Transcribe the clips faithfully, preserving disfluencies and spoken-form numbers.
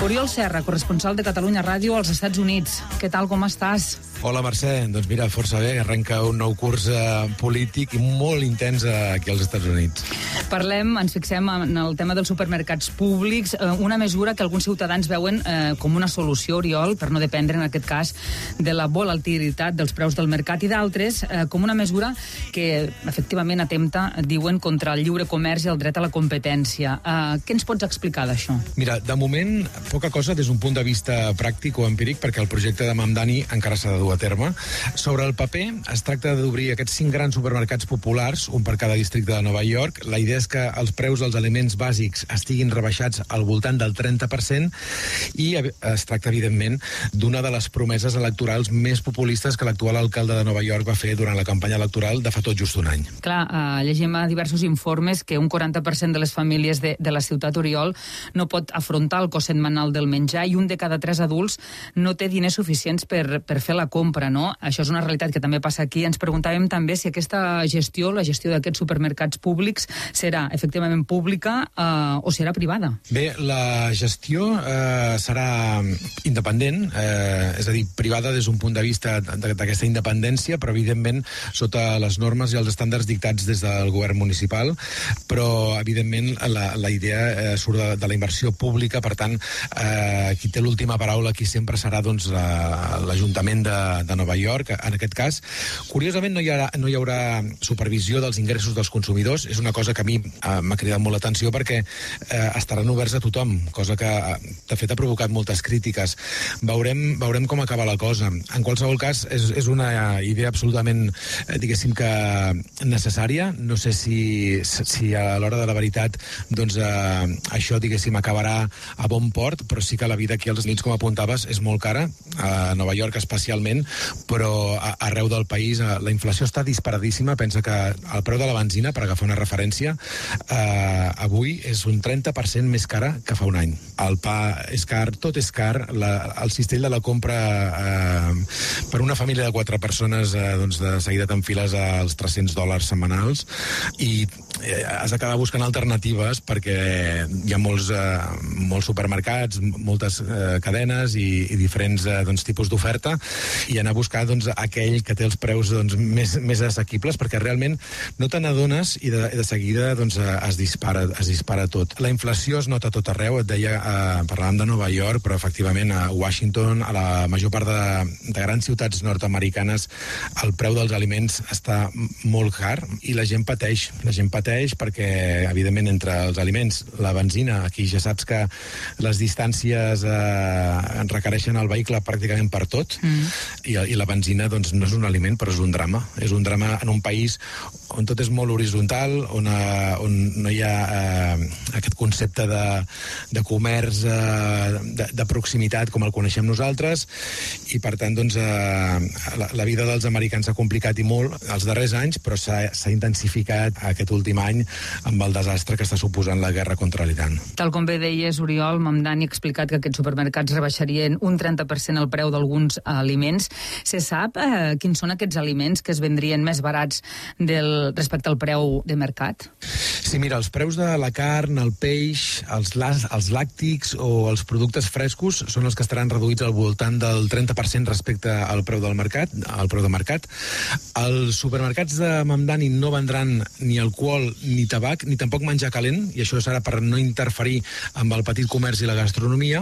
Oriol Serra, corresponsal de Catalunya Ràdio als Estats Units. Què tal, com estàs? Hola, Mercè. Doncs mira, força bé. Arrenca un nou curs eh, polític i molt intens eh, aquí als Estats Units. Parlem, ens fixem en el tema dels supermercats públics, eh, una mesura que alguns ciutadans veuen eh, com una solució, Oriol, per no dependre, en aquest cas, de la volatilitat dels preus del mercat, i d'altres eh, com una mesura que, efectivament, atempta, diuen, contra el lliure comerç i el dret a la competència. Eh, què ens pots explicar d'això? Mira, de moment, poca cosa des d'un punt de vista pràctic o empíric, perquè el projecte de Mamdani encara s'ha de dur a terme. Sobre el paper, es tracta d'obrir aquests cinc grans supermercats populars, un per cada districte de Nova York. La idea és que els preus dels aliments bàsics estiguin rebaixats al voltant del trenta per cent i es tracta, evidentment, d'una de les promeses electorals més populistes que l'actual alcalde de Nova York va fer durant la campanya electoral de fa tot just un any. Clar, eh, llegim a diversos informes que un quaranta per cent de les famílies de, de la ciutat, Oriol, no pot afrontar el cost setmanal del menjar i un de cada tres adults no té diners suficients per, per fer la compra, no? Això és una realitat que també passa aquí. Ens preguntàvem també si aquesta gestió, la gestió d'aquests supermercats públics, serà efectivament pública eh, o serà privada. Bé, la gestió eh, serà independent, eh, és a dir, privada des d'un punt de vista d'aquesta independència, però evidentment sota les normes i els estàndards dictats des del govern municipal, però evidentment la, la idea eh, surt de, de la inversió pública, per tant, eh, qui té l'última paraula aquí sempre serà doncs, l'Ajuntament de, de Nova York, en aquest cas. Curiosament no hi haurà, no hi haurà supervisió dels ingressos dels consumidors, és una cosa que a mi eh, m'ha cridat molt l'atenció perquè eh, estaran oberts a tothom, cosa que de fet ha provocat moltes crítiques. Veurem, veurem com acaba la cosa. En qualsevol cas, és, és una idea absolutament, eh, diguéssim que necessària. No sé si, si a l'hora de la veritat doncs, eh, això, diguéssim, acabarà a bon port, però sí que la vida aquí als Estats Units, com apuntaves, és molt cara, a Nova York especialment, però arreu del país la inflació està disparadíssima. Pensa que el preu de la benzina, per agafar una referència, eh, avui és un trenta per cent més cara que fa un any. El pa és car, tot és car, la, el cistell de la compra eh, per una família de quatre persones eh, doncs de seguida t'enfiles als tres-cents dòlars setmanals i eh, has d'acabar buscant alternatives perquè hi ha molts, eh, molts supermercats, moltes eh, cadenes i, i diferents eh, doncs, tipus d'oferta, i anar a buscar doncs, aquell que té els preus doncs, més, més assequibles, perquè realment no te n'adones i de, de seguida doncs, es, dispara, es dispara tot. La inflació es nota a tot arreu, et deia, eh, parlàvem de Nova York, però efectivament a Washington, a la major part de, de grans ciutats nord-americanes, el preu dels aliments està molt car i la gent pateix. La gent pateix perquè, evidentment, entre els aliments, la benzina, aquí ja saps que les distàncies eh, en requereixen el vehicle pràcticament per tot, mm. I, i la benzina doncs, no és un aliment, però és un drama. És un drama en un país on tot és molt horitzontal, on, uh, on no hi ha uh, aquest concepte de, de comerç uh, de, de proximitat com el coneixem nosaltres, i per tant doncs, uh, la, la vida dels americans s'ha complicat i molt els darrers anys, però s'ha intensificat aquest últim any amb el desastre que està suposant la guerra contra l'Iran. Tal com bé deies, Oriol, Mamdani ha explicat que aquests supermercats rebaixarien un trenta per cent el preu d'alguns aliments. Se sap eh, quins són aquests aliments que es vendrien més barats del, respecte al preu de mercat? Sí, mira, els preus de la carn, el peix, els, els làctics o els productes frescos són els que estaran reduïts al voltant del trenta per cent respecte al preu del mercat, al preu de mercat. Els supermercats de Mamdani no vendran ni alcohol ni tabac, ni tampoc menjar calent, i això serà per no interferir amb el petit comerç i la gastronomia,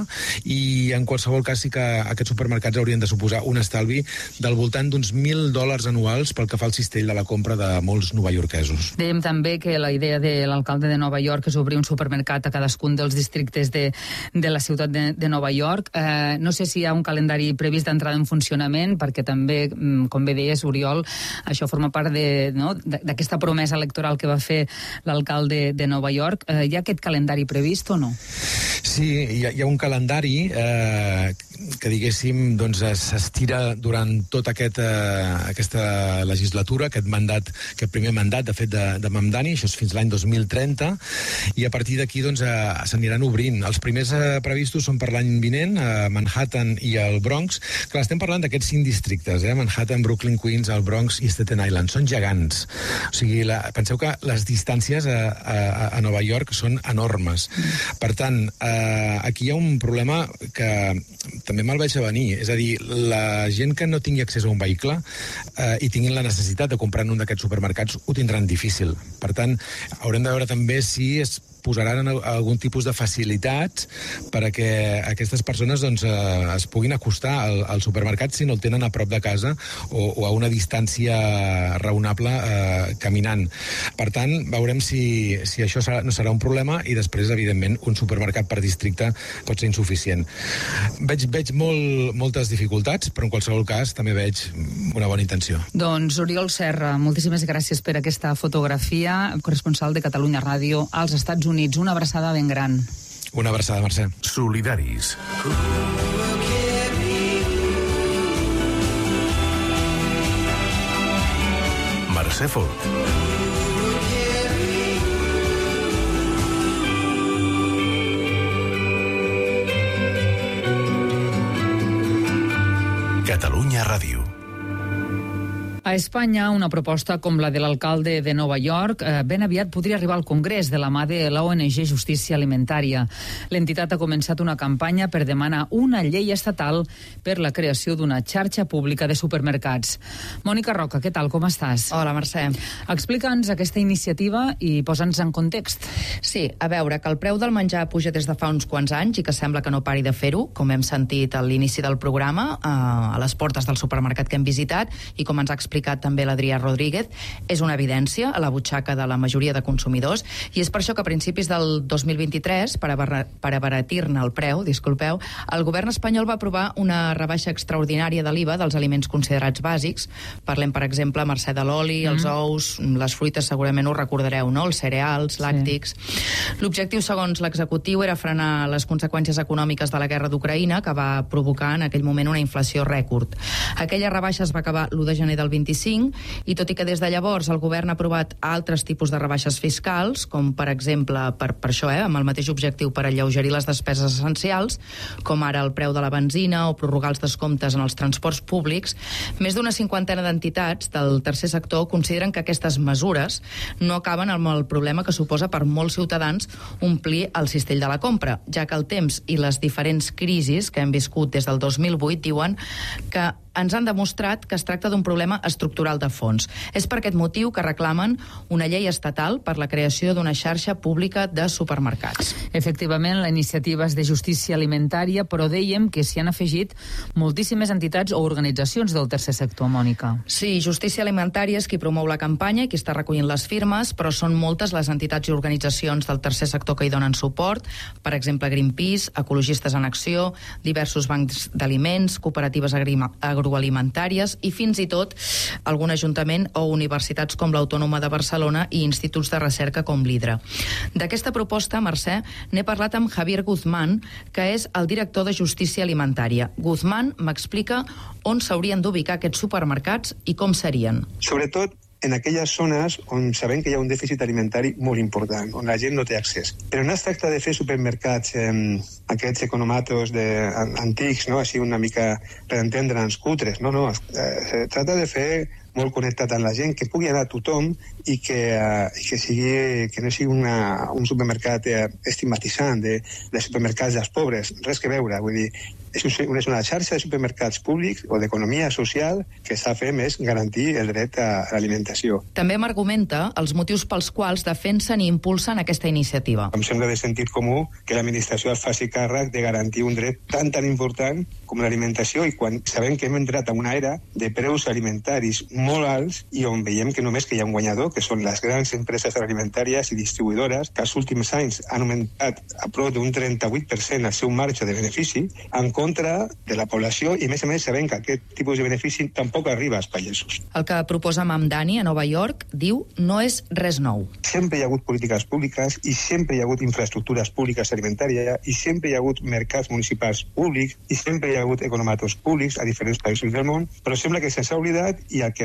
i en qualsevol cas sí que aquests supermercats haurien de suposar un estalvi del voltant d'uns mil dòlars anuals pel que fa al cistell de la compra de molts novaiorquesos. Dèiem també que la idea de l'alcalde de Nova York és obrir un supermercat a cadascun dels districtes de, de la ciutat de, de Nova York. Eh, no sé si hi ha un calendari previst d'entrada en funcionament, perquè també, com bé deies, Oriol, això forma part de, no, d'aquesta promesa electoral que va fer l'alcalde de Nova York. Eh, hi ha aquest calendari previst o no? Sí, hi ha, hi ha un calendari eh, que, diguéssim, doncs, s'estira durant tota aquest, eh, aquesta legislatura, aquest mandat, aquest primer mandat, de fet, de, de Mamdani, això és fins l'any dos mil trenta, i a partir d'aquí doncs, eh, s'aniran obrint. Els primers eh, previstos són per l'any vinent, a Manhattan i al Bronx. Clar, estem parlant d'aquests cinc districtes, eh? Manhattan, Brooklyn, Queens, el Bronx i Staten Island. Són gegants. O sigui, la, penseu que les distàncies a, a, a Nova York són enormes. Per tant, eh, eh, aquí hi ha un problema que també me'l veig a venir. És a dir, la gent que no tingui accés a un vehicle eh, i tinguin la necessitat de comprar en un d'aquests supermercats ho tindran difícil. Per tant, haurem de veure també si es posaran algun tipus de facilitats perquè aquestes persones doncs, eh, es puguin acostar al, al supermercat si no el tenen a prop de casa o, o a una distància raonable eh, caminant. Per tant, veurem si, si això serà, no serà un problema i després, evidentment, un supermercat per districte pot ser insuficient. Veig, veig molt, moltes dificultats, però en qualsevol cas també veig una bona intenció. Doncs Oriol Serra, moltíssimes gràcies per aquesta fotografia, corresponsal de Catalunya Ràdio als Estats Units. Una abraçada ben gran. Una abraçada, Mercè. Solidaris. Mercè Fort. Catalunya Ràdio. A Espanya, una proposta com la de l'alcalde de Nova York eh, ben aviat podria arribar al Congrés de la mà de l'O N G Justícia Alimentària. L'entitat ha començat una campanya per demanar una llei estatal per la creació d'una xarxa pública de supermercats. Mònica Roca, què tal, com estàs? Hola, Mercè. Explica'ns aquesta iniciativa i posa'ns en context. Sí, a veure, que el preu del menjar puja des de fa uns quants anys i que sembla que no pari de fer-ho, com hem sentit a l'inici del programa, eh, a les portes del supermercat que hem visitat, i com ens ha explicat explicat també l'Adrià Rodríguez, és una evidència a la butxaca de la majoria de consumidors, i és per això que a principis del dos mil vint-i-tres, per, abar per abaratir-ne el preu, disculpeu, el govern espanyol va aprovar una rebaixa extraordinària de l'I V A dels aliments considerats bàsics. Parlem, per exemple, Mercè, de l'oli, mm. els ous, les fruites, segurament ho recordareu, no? Els cereals, làctics. Sí. L'objectiu, segons l'executiu, era frenar les conseqüències econòmiques de la guerra d'Ucraïna, que va provocar en aquell moment una inflació rècord. Aquella rebaixa es va acabar l'u de gener del vint-i-cinc, i tot i que des de llavors el govern ha aprovat altres tipus de rebaixes fiscals, com per exemple, per, per això, eh, amb el mateix objectiu per alleugerir les despeses essencials, com ara el preu de la benzina o prorrogar els descomptes en els transports públics, més d'una cinquantena d'entitats del tercer sector consideren que aquestes mesures no acaben amb el problema que suposa per molts ciutadans omplir el cistell de la compra, ja que el temps i les diferents crisis que hem viscut des del dos mil vuit diuen que ens han demostrat que es tracta d'un problema estructural de fons. És per aquest motiu que reclamen una llei estatal per la creació d'una xarxa pública de supermercats. Efectivament, la iniciativa és de justícia alimentària, però dèiem que s'hi han afegit moltíssimes entitats o organitzacions del tercer sector, Mònica. Sí, Justícia Alimentària és qui promou la campanya i qui està recollint les firmes, però són moltes les entitats i organitzacions del tercer sector que hi donen suport, per exemple Greenpeace, Ecologistes en Acció, diversos bancs d'aliments, cooperatives agroalimentàries agroalimentàries i fins i tot algun ajuntament o universitats com l'Autònoma de Barcelona i instituts de recerca com l'Hidra. D'aquesta proposta, Mercè, n'he parlat amb Javier Guzmán, que és el director de Justícia Alimentària. Guzmán m'explica on s'haurien d'ubicar aquests supermercats i com serien. Sobretot en aquelles zones on sabem que hi ha un dèficit alimentari molt important, on la gent no té accés. Però no es tracta de fer supermercats, eh, aquests economatos de, antics, no? Així una mica per entendre'ns cutres. No, no, eh, se tracta de fer molt connectat amb la gent, que pugui anar a tothom i que, uh, que, sigui, que no sigui una, un supermercat eh, estigmatitzant de, de supermercats dels pobres. Res que veure, vull dir, és una xarxa de supermercats públics o d'economia social que s'ha fet més garantir el dret a l'alimentació. També m'argumenta els motius pels quals defensen i impulsen aquesta iniciativa. Em sembla de sentit comú que l'administració es faci càrrec de garantir un dret tan tan important com l'alimentació, i quan sabem que hem entrat en una era de preus alimentaris molt alts i on veiem que només que hi ha un guanyador, que són les grans empreses alimentàries i distribuïdores, que els últims anys han augmentat a prop d'un trenta-vuit per cent el seu marge de benefici en contra de la població, i a més a més sabem que aquest tipus de benefici tampoc arriba als pagesos. El que proposa Mamdani a Nova York, diu, no és res nou. Sempre hi ha hagut polítiques públiques i sempre hi ha hagut infraestructures públiques alimentàries i sempre hi ha hagut mercats municipals públics i sempre hi ha hagut economatos públics a diferents països del món, però sembla que se'ns ha oblidat, i el que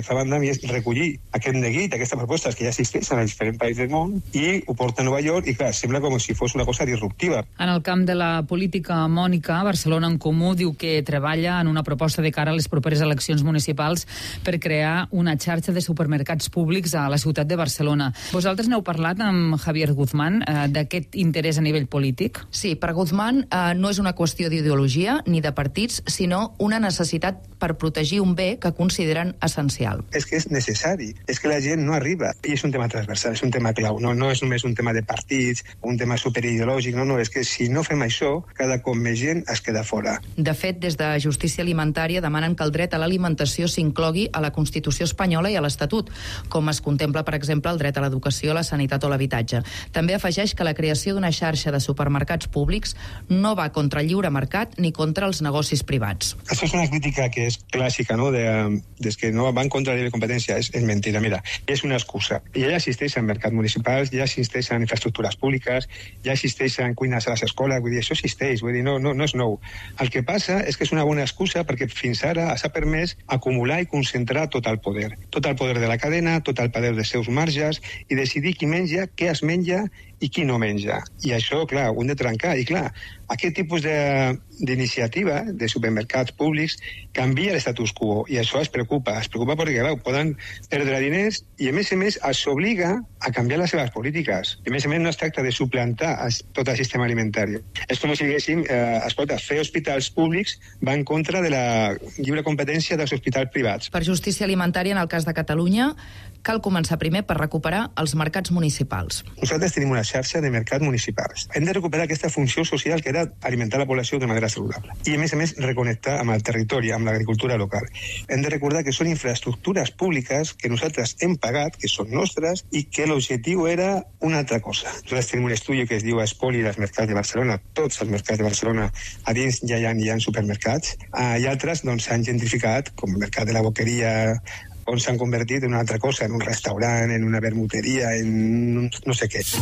l'altra banda, a mi és recollir aquest neguit, aquestes propostes que ja existeixen en els diferents països del món i ho porta a Nova York i, clar, sembla com si fos una cosa disruptiva. En el camp de la política, Mònica, Barcelona en Comú diu que treballa en una proposta de cara a les properes eleccions municipals per crear una xarxa de supermercats públics a la ciutat de Barcelona. Vosaltres n'heu parlat amb Javier Guzmán eh, d'aquest interès a nivell polític? Sí, per Guzmán eh, no és una qüestió d'ideologia ni de partits, sinó una necessitat per protegir un bé que consideren essencial. És que és necessari, és que la gent no arriba. I és un tema transversal, és un tema clau, no, no és només un tema de partits, un tema superideològic, no, no, és que si no fem això, cada cop més gent es queda fora. De fet, des de Justícia Alimentària demanen que el dret a l'alimentació s'inclogui a la Constitució espanyola i a l'Estatut, com es contempla, per exemple, el dret a l'educació, la sanitat o l'habitatge. També afegeix que la creació d'una xarxa de supermercats públics no va contra el lliure mercat ni contra els negocis privats. Això és una crítica que és clàssica, no?, de, des que no van contra la lliure competència. És, és mentida, mira, és una excusa. Ja existeixen mercats municipals, ja existeixen infraestructures públiques, ja existeixen cuines a les escoles, vull dir, això existeix, vull dir, no, no, no és nou. El que passa és que és una bona excusa perquè fins ara s'ha permès acumular i concentrar tot el poder. Tot el poder de la cadena, tot el poder dels seus marges i decidir qui menja, què es menja i qui no menja. I això, clar, ho hem de trencar. I clar, aquest tipus d'iniciativa de, de supermercats públics canvia l'estatus quo i això es preocupa. Es preocupa perquè, clar, poden perdre diners i, a més a més, els obliga a canviar les seves polítiques. I, a més a més, no es tracta de suplantar tot el sistema alimentari. És com si diguéssim, eh, escolta, fer hospitals públics va en contra de la lliure competència dels hospitals privats. Per Justícia Alimentària, en el cas de Catalunya, cal començar primer per recuperar els mercats municipals. Nosaltres tenim una xarxa de mercats municipals. Hem de recuperar aquesta funció social que era alimentar la població de manera saludable. I, a més a més, reconnectar amb el territori, amb l'agricultura local. Hem de recordar que són infraestructures públiques que nosaltres hem pagat, que són nostres, i que l'objectiu era una altra cosa. Nosaltres tenim un estudi que es diu Espoli dels mercats de Barcelona. Tots els mercats de Barcelona, a dins ja hi ha, hi ha supermercats, ah, i altres doncs, s'han gentrificat, com el mercat de la Boqueria, on s'han convertit en una altra cosa, en un restaurant, en una vermuteria, en no sé què.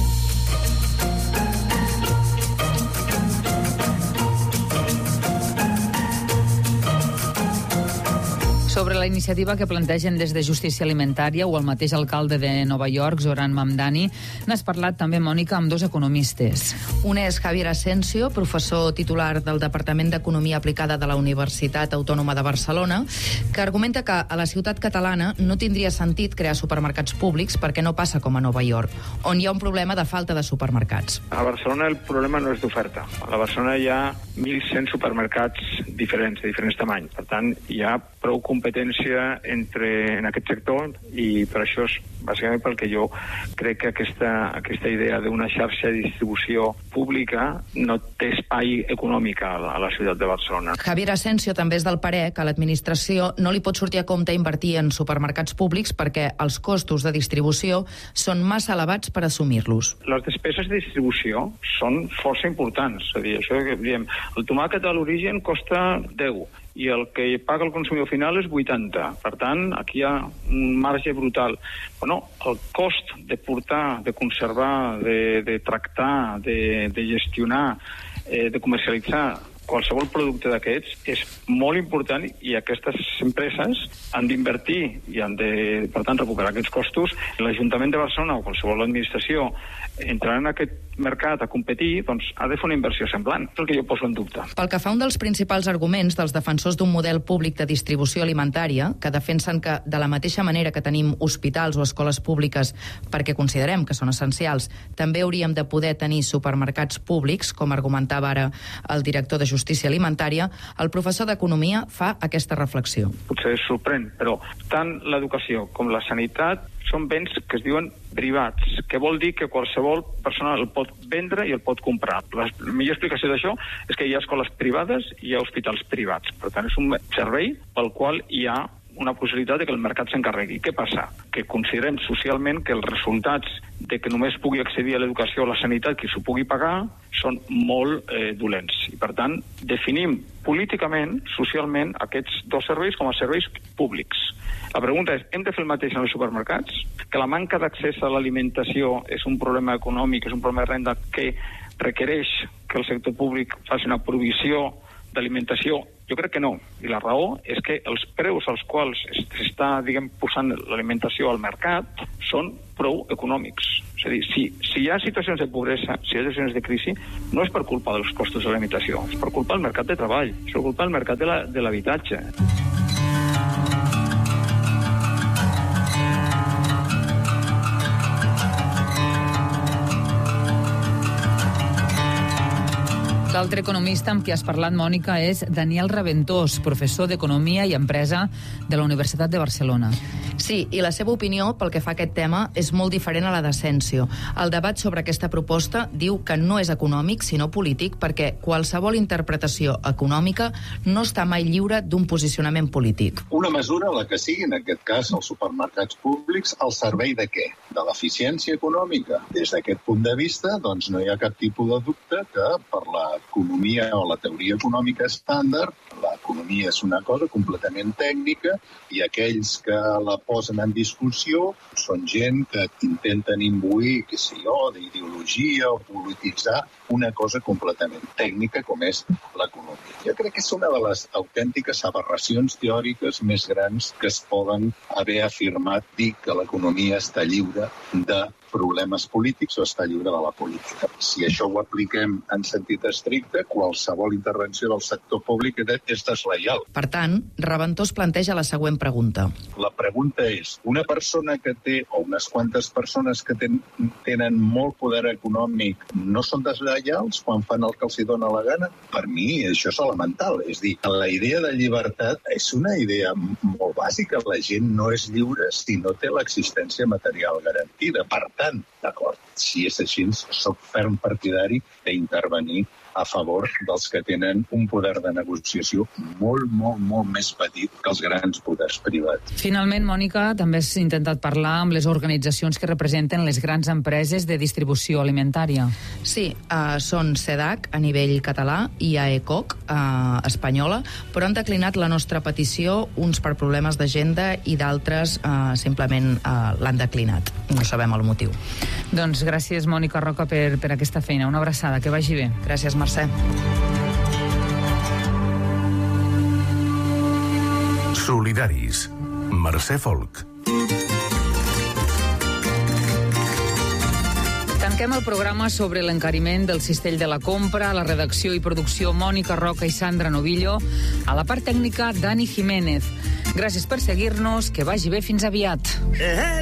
Sobre la iniciativa que plantegen des de Justícia Alimentària o el mateix alcalde de Nova York, Zoran Mamdani, n'has parlat també, Mònica, amb dos economistes. Un és Javier Asensio, professor titular del Departament d'Economia Aplicada de la Universitat Autònoma de Barcelona, que argumenta que a la ciutat catalana no tindria sentit crear supermercats públics perquè no passa com a Nova York, on hi ha un problema de falta de supermercats. A Barcelona el problema no és d'oferta. A la Barcelona hi ha mil cent supermercats diferents, de diferents tamanys. Per tant, hi ha prou competència entre, en aquest sector i per això és bàsicament perquè jo crec que aquesta, aquesta idea d'una xarxa de distribució pública no té espai econòmic a la, a la ciutat de Barcelona. Javier Asensio també és del parer que a l'administració no li pot sortir a compte invertir en supermercats públics perquè els costos de distribució són massa elevats per assumir-los. Les despeses de distribució són força importants. És a dir, això que diem, el tomàquet a l'origen costa deu i el que paga el consumidor final és vuitanta. Per tant, aquí hi ha un marge brutal. Bueno, el cost de portar, de conservar, de, de tractar, de, de gestionar, eh, de comercialitzar qualsevol producte d'aquests és molt important i aquestes empreses han d'invertir i han de, per tant, recuperar aquests costos. L'Ajuntament de Barcelona o qualsevol administració entrant en aquest mercat a competir, doncs ha de fer una inversió semblant. És el que jo poso en dubte. Pel que fa un dels principals arguments dels defensors d'un model públic de distribució alimentària, que defensen que de la mateixa manera que tenim hospitals o escoles públiques perquè considerem que són essencials, també hauríem de poder tenir supermercats públics, com argumentava ara el director de Justícia Alimentària, el professor d'Economia fa aquesta reflexió. Potser es sorprèn, però tant l'educació com la sanitat són béns que es diuen privats, que vol dir que qualsevol persona el pot vendre i el pot comprar. La millor explicació d'això és que hi ha escoles privades i hi ha hospitals privats. Per tant, és un servei pel qual hi ha una possibilitat de que el mercat s'encarregui. Què passa? Que considerem socialment que els resultats de que només pugui accedir a l'educació o a la sanitat qui s'ho pugui pagar són molt eh, dolents. I, per tant, definim políticament, socialment, aquests dos serveis com a serveis públics. La pregunta és, hem de fer el mateix en els supermercats? Que la manca d'accés a l'alimentació és un problema econòmic, és un problema de renda que requereix que el sector públic faci una provisió d'alimentació? Jo crec que no. I la raó és que els preus als quals s'està, diguem, posant l'alimentació al mercat són prou econòmics. És a dir, si, si hi ha situacions de pobresa, si hi ha situacions de crisi, no és per culpa dels costos de l'alimentació, és per culpa del mercat de treball, és per culpa del mercat de la, de l'habitatge. L'altre economista amb qui has parlat, Mònica, és Daniel Raventós, professor d'Economia i Empresa de la Universitat de Barcelona. Sí, i la seva opinió pel que fa a aquest tema és molt diferent a la d'Asensio. El debat sobre aquesta proposta diu que no és econòmic, sinó polític, perquè qualsevol interpretació econòmica no està mai lliure d'un posicionament polític. Una mesura, la que sigui, en aquest cas, els supermercats públics, al servei de què? De l'eficiència econòmica. Des d'aquest punt de vista, doncs, no hi ha cap tipus de dubte que per l'economia o la teoria econòmica estàndard, l'economia és una cosa completament tècnica i aquells que la posen en discussió són gent que intenten imbuir, què sé jo, d'ideologia o polititzar una cosa completament tècnica com és l'economia. Jo crec que és una de les autèntiques aberracions teòriques més grans que es poden haver afirmat dir que l'economia està lliure de problemes polítics o està lliure de la política. Si això ho apliquem en sentit estricte, qualsevol intervenció del sector públic és deslleial. Per tant, Raventós planteja la següent pregunta. La pregunta és, una persona que té, o unes quantes persones que ten, tenen molt poder econòmic, no són deslleials quan fan el que els hi dona la gana? Per mi això és elemental. És dir, la idea de llibertat és una idea molt bàsica. La gent no és lliure si no té l'existència material garantida. Per tant, d'acord, si és així, soc ferm partidari d'intervenir a favor dels que tenen un poder de negociació molt, molt, molt més petit que els grans poders privats. Finalment, Mònica, també has intentat parlar amb les organitzacions que representen les grans empreses de distribució alimentària. Sí, uh, són CEDAC a nivell català i AECOC uh, espanyola, però han declinat la nostra petició, uns per problemes d'agenda i d'altres uh, simplement uh, l'han declinat. No sabem el motiu. Doncs gràcies, Mònica Roca, per, per aquesta feina. Una abraçada, que vagi bé. Gràcies, Mercè. Solidaris. Mercè Folk. Tanquem el programa sobre l'encariment del cistell de la compra. A la redacció i producció, Mònica Roca i Sandra Novillo. A la part tècnica, Dani Jiménez. Gràcies per seguir-nos. Que vagi bé. Fins aviat.